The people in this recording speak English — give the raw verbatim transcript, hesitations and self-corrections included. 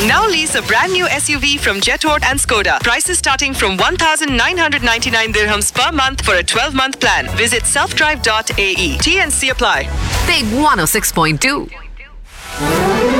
Now lease a brand new S U V from Jetort and Skoda. Prices starting from one thousand nine hundred ninety-nine dirhams per month for a twelve-month plan. Visit selfdrive dot a e. T and C apply. Big one oh six point two.